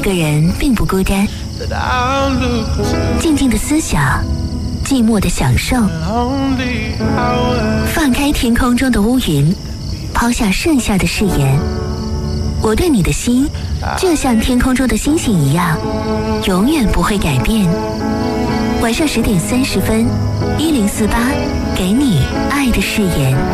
个人并不孤单，静静的思想，寂寞的享受，放开天空中的乌云，抛下剩下的誓言。我对你的心，就像天空中的星星一样，永远不会改变。晚上10点30分，1048，给你爱的誓言。